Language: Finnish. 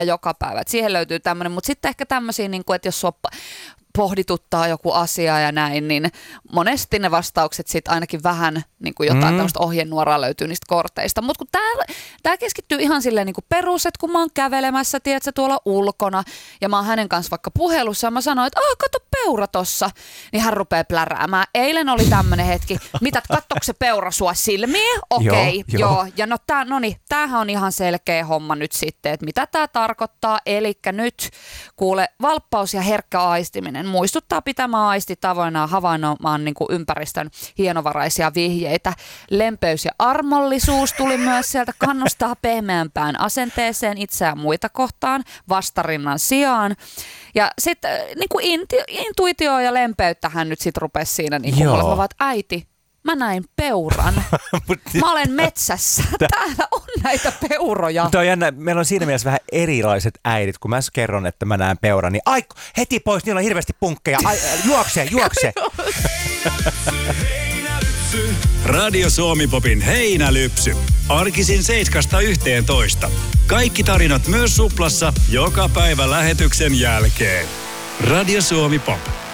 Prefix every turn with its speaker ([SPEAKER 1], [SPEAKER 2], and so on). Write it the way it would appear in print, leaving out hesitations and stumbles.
[SPEAKER 1] joka päivä. Et siihen löytyy tämmöinen, mutta sitten ehkä tämmöisiä, niin kuin, että jos sua pohdituttaa joku asia ja näin, niin monesti ne vastaukset sitten ainakin vähän niin kuin jotain tämmöistä ohjenuoraa löytyy niistä korteista. Mutta kun tää keskittyy ihan silleen niin kuin perus, että kun mä oon kävelemässä, tiedätkö, tuolla ulkona ja mä oon hänen kanssa vaikka puhelussa ja mä sanoin, että kato peura tossa, niin hän rupeaa pläräämään. Eilen oli tämmönen hetki, mitä, kattoiko se peura sua silmiin? Okei, joo. Ja tämähän on ihan selkeä homma nyt sitten, että mitä tää tarkoittaa. Elikkä nyt kuule, valppaus ja herkkä aistiminen muistuttaa pitämään aistit avoinna havainnoimaan niin kuin ympäristön hienovaraisia vihjeitä. Lempeys ja armollisuus tuli myös sieltä, kannustaa pehmeämpään asenteeseen itseään muita kohtaan vastarinnan sijaan. Ja sitten niin intuitio ja lempeyttähän nyt sitten rupesi siinä niin kuin olemaan, että äiti, mä näin peuran. Mä olen metsässä. Täällä on näitä peuroja.
[SPEAKER 2] Mutta on jännä. Meillä on siinä mielessä vähän erilaiset äidit. Kun mä kerron, että mä näen peuran, niin heti pois, niillä on hirveästi punkkeja. Juokse.
[SPEAKER 3] Radio Suomi-popin heinälypsy. Arkisin 7–11. Kaikki tarinat myös Suplassa joka päivä lähetyksen jälkeen. Radio Suomi Pop.